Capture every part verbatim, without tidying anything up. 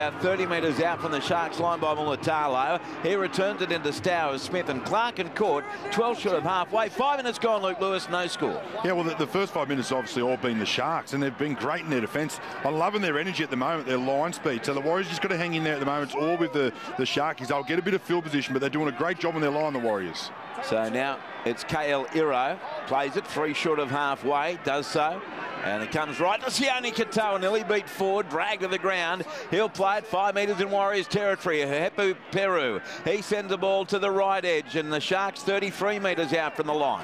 thirty metres out from the Sharks line by Mulatalo. He returns it into Stowers, Smith and Clark and Court. twelve short of halfway. Five minutes gone, Luke Lewis, no score. Yeah, well, the, the first five minutes obviously all been the Sharks, and they've been great in their defence. I'm loving their energy at the moment, their line speed. So the Warriors just got to hang in there at the moment. It's all with the, the Sharkies. They'll get a bit of field position, but they're doing a great job on their line, the Warriors. So now it's K L Iro. Plays it three short of halfway, does so. And it comes right to Sione Katoa. Nearly beat Ford, dragged to the ground. He'll play it five metres in Warriors territory. Hepu Peru. He sends the ball to the right edge, and the Sharks thirty-three metres out from the line.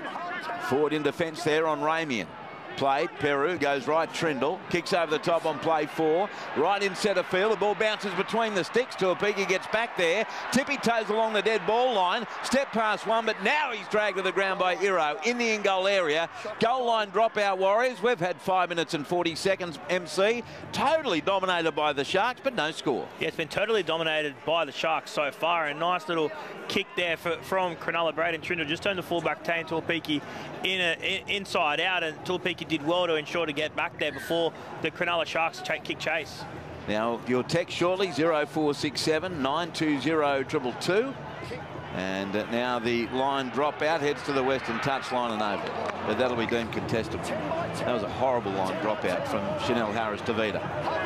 Ford in defence there on Ramian. Played, Peru goes right, Trindle, kicks over the top on play four, right in centre field, the ball bounces between the sticks, Tuapiki gets back there, tippy toes along the dead ball line, step past one, but now he's dragged to the ground by Iro in the in-goal area. Goal line dropout Warriors. We've had five minutes and forty seconds, M C, totally dominated by the Sharks, but no score. Yeah, it's been totally dominated by the Sharks so far. A nice little kick there for, from Cronulla. Braden Trindle just turned the fullback, Tane Tuapiki in a, in, inside out, and Tuapiki did well to ensure to get back there before the Cronulla Sharks ch kick chase. Now your text shortly, zero four six seven nine two zero two two two. And uh, now the line drop out, heads to the western touchline and over. But that'll be deemed contestable. That was a horrible line drop out from Chanel Harris-Tavita.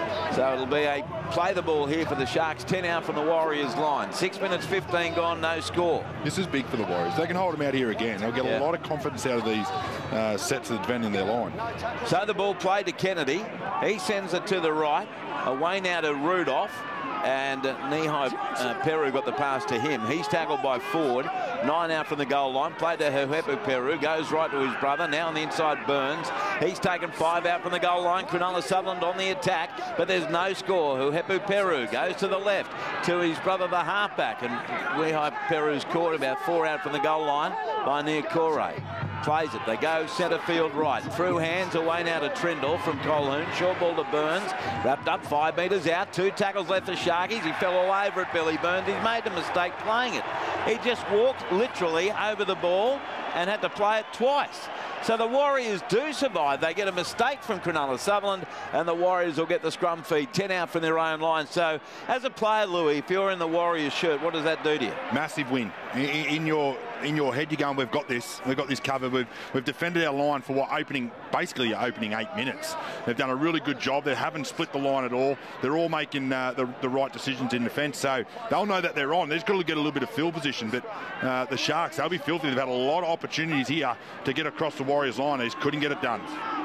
So it'll be a play the ball here for the Sharks, ten out from the Warriors line. Six minutes fifteen gone, no score. This is big for the Warriors. They can hold them out here again. They'll get yeah. a lot of confidence out of these uh, sets of defending their line. So the ball played to Kennedy. He sends it to the right. Away now to Rudolph. And uh, Nihai uh, Peru got the pass to him. He's tackled by Ford. Nine out from the goal line. Played to Hepu Peru. Goes right to his brother. Now on the inside, Burns. He's taken five out from the goal line. Cronulla Sutherland on the attack, but there's no score. Hepu Peru goes to the left to his brother, the halfback. And Nihai Peru's caught about four out from the goal line by Nia Kore. Plays it. They go centre field right. Through hands away now to Trindle from Colhoun. Short ball to Burns. Wrapped up five metres out. Two tackles left for Sharkies. He fell all over it, Billy Burns. He's made a mistake playing it. He just walked literally over the ball and had to play it twice. So the Warriors do survive. They get a mistake from Cronulla Sutherland, and the Warriors will get the scrum feed. ten out from their own line. So as a player, Louis, if you're in the Warriors shirt, what does that do to you? Massive win. In, in your in your head, you're going, we've got this. We've got this covered. We've, we've defended our line for what, opening, basically your opening eight minutes. They've done a really good job. They haven't split the line at all. They're all making uh, the, the right decisions in defence. So they'll know that they're on. They've got to get a little bit of field position. But uh, the Sharks, they'll be filthy. They've had a lot of opportunities here to get across the Warriors line. They just couldn't get it done.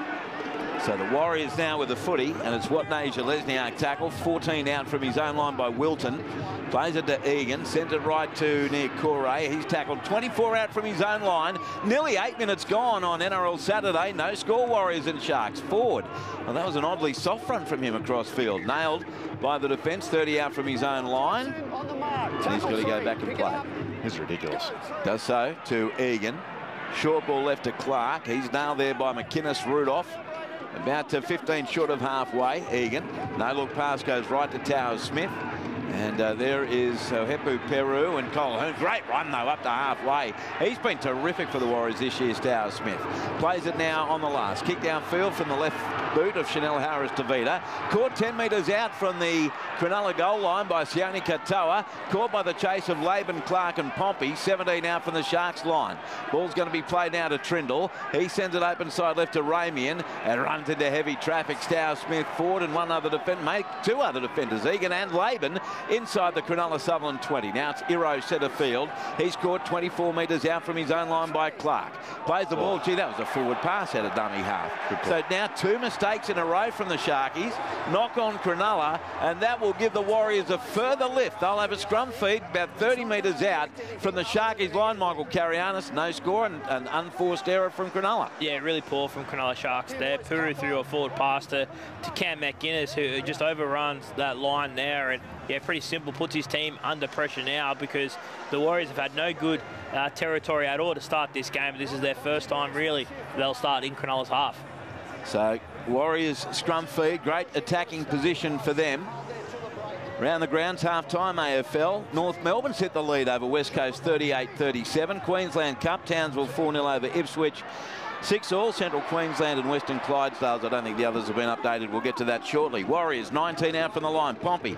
So the Warriors now with the footy, and it's Watney Lesniak tackle. fourteen out from his own line by Wilton. Plays it to Egan, sends it right to near Corey. He's tackled twenty-four out from his own line. Nearly eight minutes gone on N R L Saturday. No score, Warriors and Sharks. Ford. Well, that was an oddly soft run from him across field. Nailed by the defence, thirty out from his own line. And he's got to go back and play. This is ridiculous. Does so to Egan. Short ball left to Clark. He's nailed there by McInnes Rudolph. About to fifteen short of halfway. Egan. No look pass goes right to Towers Smith. And uh, there is uh, Hepu Peru and Colhoun. Great run, though, up to halfway. He's been terrific for the Warriors this year, Towers Smith. Plays it now on the last. Kick downfield from the left boot of Chanel Harris-Tavita. Caught ten metres out from the Cronulla goal line by Sione Katoa. Caught by the chase of Laban, Clark and Pompey. seventeen out from the Sharks line. Ball's going to be played now to Trindle. He sends it open side left to Ramian and runs into heavy traffic. Towers Smith forward and one other defender, mate, two other defenders, Egan and Laban, inside the Cronulla Sutherland twenty. Now it's Iro centre field. He's caught twenty-four metres out from his own line by Clark. Plays the ball. Gee, that was a forward pass out of dummy half. So now two mistakes in a row from the Sharkies. Knock on Cronulla, and that will give the Warriors a further lift. They'll have a scrum feed about thirty metres out from the Sharkies line. Michael Carianis, no score, and an unforced error from Cronulla. Yeah, really poor from Cronulla Sharks there. Puru threw a forward pass to, to Cam McInnes, who just overruns that line there. And yeah, pretty simple, puts his team under pressure now because the Warriors have had no good uh, territory at all to start this game. This is their first time, really, they'll start in Cronulla's half. So Warriors scrum feed, great attacking position for them. Round the grounds, half-time A F L. North Melbourne's hit the lead over West Coast thirty-eight thirty-seven. Queensland Cup, Townsville four nil over Ipswich. Six all, Central Queensland and Western Clydesdales. I don't think the others have been updated. We'll get to that shortly. Warriors nineteen out from the line. Pompey